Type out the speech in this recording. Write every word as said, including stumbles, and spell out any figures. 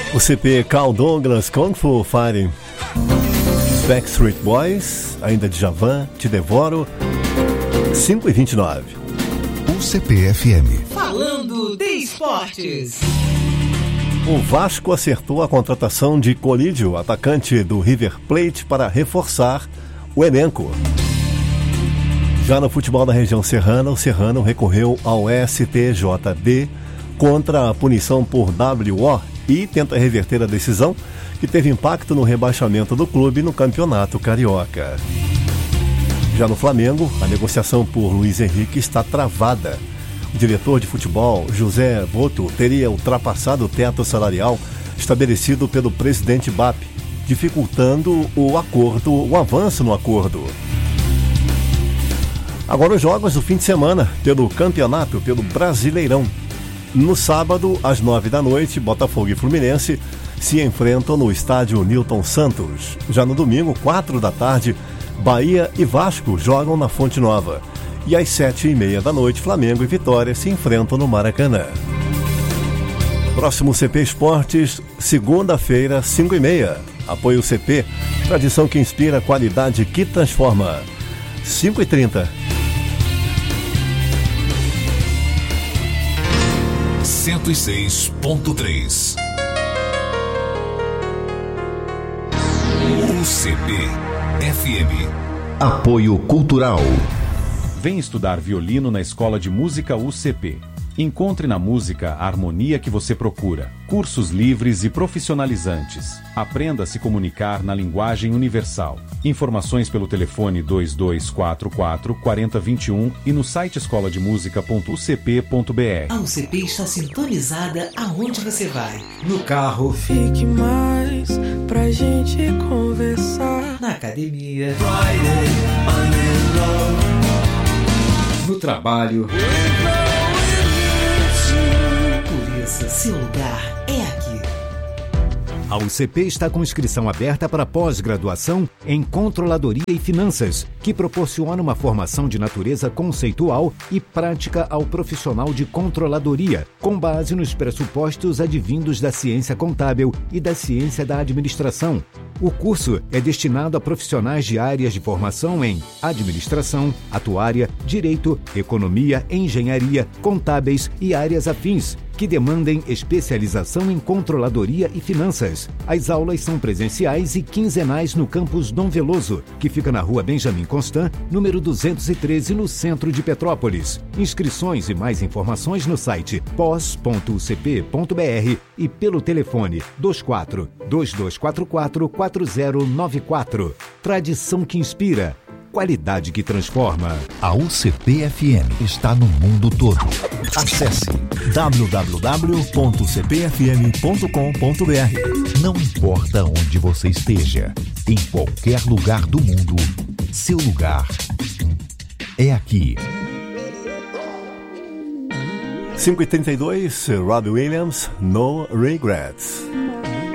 O C P Carl Douglas, Kung Fu Fighting, Backstreet Boys, ainda Djavan, Te Devoro, cinco e vinte e nove. O C P F M. Falando de esportes. O Vasco acertou a contratação de Colídio, atacante do River Plate, para reforçar o elenco. Já no futebol da região serrana, o Serrano recorreu ao S T J D contra a punição por W O e tenta reverter a decisão que teve impacto no rebaixamento do clube no Campeonato Carioca. Já no Flamengo, a negociação por Luiz Henrique está travada. O diretor de futebol, José Boto, teria ultrapassado o teto salarial estabelecido pelo presidente B A P, dificultando o acordo, o avanço no acordo. Agora os jogos do fim de semana, pelo campeonato, pelo Brasileirão. No sábado, às nove da noite, Botafogo e Fluminense se enfrentam no estádio Newton Santos. Já no domingo, quatro da tarde, Bahia e Vasco jogam na Fonte Nova. E às sete e meia da noite, Flamengo e Vitória se enfrentam no Maracanã. Próximo C P Esportes, segunda-feira, cinco e meia. Apoio C P, tradição que inspira, qualidade que transforma. cinco e trinta. cento e seis ponto três. O C P F M. Apoio Cultural. Vem estudar violino na Escola de Música U C P. Encontre na música a harmonia que você procura. Cursos livres e profissionalizantes. Aprenda a se comunicar na linguagem universal. Informações pelo telefone dois dois quatro quatro, quatro zero dois um e no site escola de música ponto u c p ponto b r. A U C P está sintonizada aonde você vai. No carro. Fique mais pra gente conversar. Na academia. Friday, I'm in love. No trabalho. Por isso, seu lugar é aqui. A U C P está com inscrição aberta para pós-graduação em Controladoria e Finanças, que proporciona uma formação de natureza conceitual e prática ao profissional de controladoria, com base nos pressupostos advindos da ciência contábil e da ciência da administração. O curso é destinado a profissionais de áreas de formação em administração, atuária, direito, economia, engenharia, contábeis e áreas afins, que demandem especialização em controladoria e finanças. As aulas são presenciais e quinzenais no campus Dom Veloso, que fica na rua Benjamin Constant, número duzentos e treze, no centro de Petrópolis. Inscrições e mais informações no site pós ponto u c p ponto b r e pelo telefone dois quatro, dois dois quatro quatro, quatro zero nove quatro. Tradição que inspira. Qualidade que transforma. A U C P F M está no mundo todo. Acesse w w w ponto c p f m ponto com ponto b r. Não importa onde você esteja, em qualquer lugar do mundo, seu lugar é aqui. cinco e trinta e dois, Robbie Williams, No Regrets.